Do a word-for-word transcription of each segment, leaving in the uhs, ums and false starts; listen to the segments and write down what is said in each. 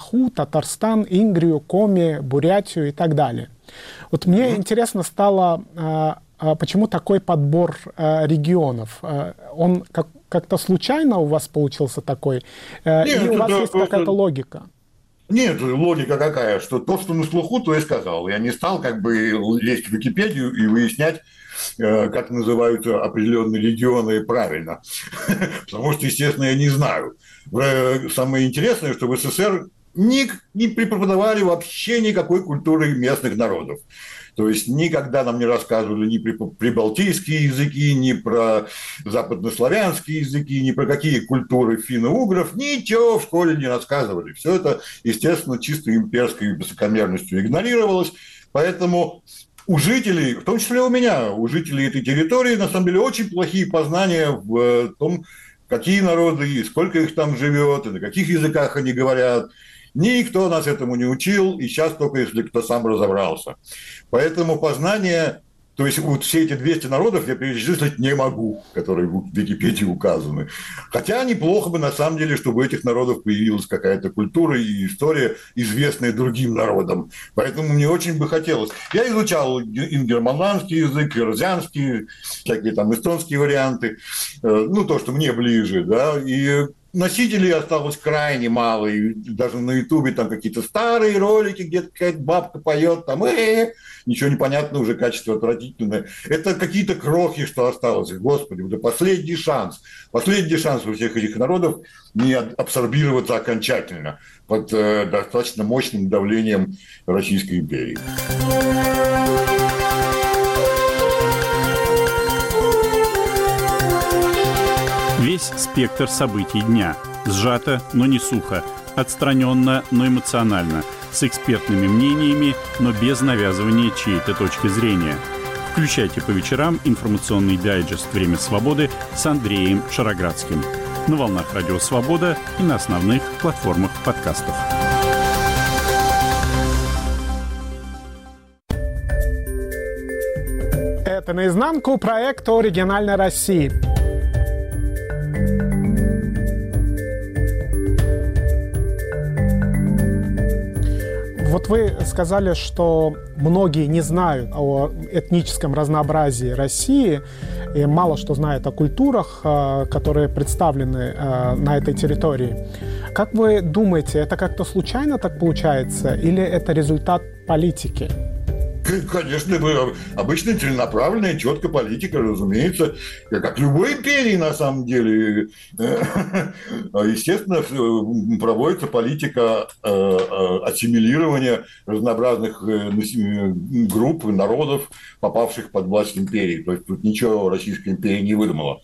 Чеху, Татарстан, Ингрию, Коми, Бурятию и так далее. Вот мне mm-hmm. интересно стало, почему такой подбор регионов? Он как- как-то случайно у вас получился такой? Нет, или у вас есть просто... какая-то логика? Нет, логика какая, что то, что на слуху, то и сказал. Я не стал как бы лезть в Википедию и выяснять, как называются определенные регионы правильно. Потому что, естественно, я не знаю. Самое интересное, что в СССР не, не преподавали вообще никакой культуры местных народов. То есть никогда нам не рассказывали ни про прибалтийские языки, ни про западнославянские языки, ни про какие культуры финно-угров. Ничего в школе не рассказывали. Все это, естественно, чисто имперской высокомерностью игнорировалось. Поэтому у жителей, в том числе у меня, у жителей этой территории, на самом деле, очень плохие познания в том, какие народы и сколько их там живет, и на каких языках они говорят. Никто нас этому не учил, и сейчас только если кто сам разобрался. Поэтому познание, то есть вот все эти двести народов я перечислить не могу, которые в Википедии указаны. Хотя неплохо бы на самом деле, чтобы у этих народов появилась какая-то культура и история, известная другим народам. Поэтому мне очень бы хотелось. Я изучал ингерманландский язык, ирзианский, всякие там эстонские варианты, ну то, что мне ближе, да, и носителей осталось крайне мало, и даже на Ютубе там какие-то старые ролики, где какая-то бабка поет, там, э-э-э, ничего не понятно, уже качество отвратительное. Это какие-то крохи, что осталось. Господи, это последний шанс. Последний шанс у всех этих народов не абсорбироваться окончательно под э, достаточно мощным давлением Российской империи. Весь спектр событий дня. Сжато, но не сухо. Отстраненно, но эмоционально. С экспертными мнениями, но без навязывания чьей-то точки зрения. Включайте по вечерам информационный дайджест «Время свободы» с Андреем Шароградским. На волнах Радио Свобода и на основных платформах подкастов. Это «Наизнанку» проект о региональной России. Вот вы сказали, что многие не знают о этническом разнообразии России, и мало что знают о культурах, которые представлены на этой территории. Как вы думаете, это как-то случайно так получается, или это результат политики? Конечно, обычная целенаправленная, четкая политика, разумеется, как любой империи на самом деле. Естественно, проводится политика ассимилирования разнообразных групп, народов, попавших под власть империи. То есть тут ничего Российская империя не выдумала.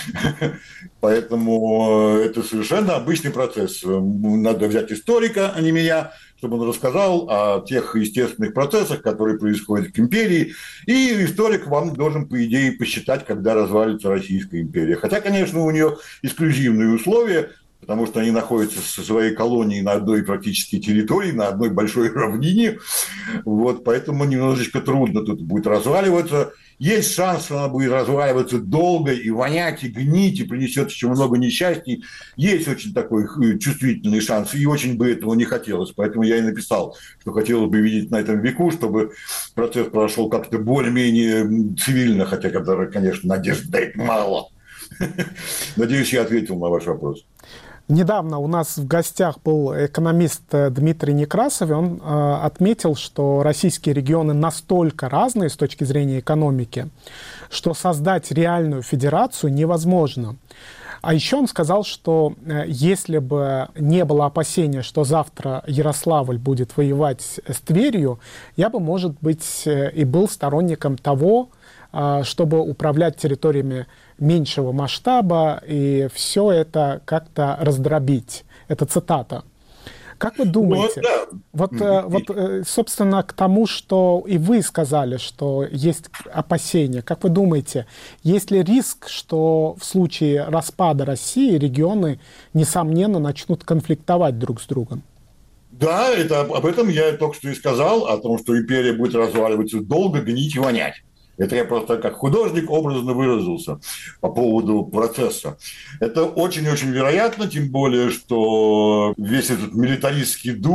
Поэтому это совершенно обычный процесс. Надо взять историка, а не меня, чтобы он рассказал о тех естественных процессах, которые происходят в империи, и историк вам должен, по идее, посчитать, когда развалится Российская империя. Хотя, конечно, у нее эксклюзивные условия, потому что они находятся со своей колонией на одной практически территории, на одной большой равнине, вот, поэтому немножечко трудно тут будет разваливаться. Есть шанс, что она будет разваливаться долго и вонять, и гнить, и принесет еще много несчастий. Есть очень такой чувствительный шанс, и очень бы этого не хотелось. Поэтому я и написал, что хотелось бы видеть на этом веку, чтобы процесс прошел как-то более-менее цивильно, хотя, конечно, надежды мало. Надеюсь, я ответил на ваш вопрос. Недавно у нас в гостях был экономист Дмитрий Некрасов, и он э, отметил, что российские регионы настолько разные с точки зрения экономики, что создать реальную федерацию невозможно. А еще он сказал, что э, если бы не было опасения, что завтра Ярославль будет воевать с Тверью, я бы, может быть, э, и был сторонником того, э, чтобы управлять территориями меньшего масштаба и все это как-то раздробить. Это цитата. Как вы думаете? Вот, да. вот, вот, собственно, к тому, что и вы сказали, что есть опасения. Как вы думаете, есть ли риск, что в случае распада России регионы, несомненно, начнут конфликтовать друг с другом? Да, это, об этом я только что и сказал, о том, что империя будет разваливаться долго, гнить и вонять. Это я просто как художник образно выразился по поводу процесса. Это очень-очень вероятно, тем более, что весь этот милитаристский дух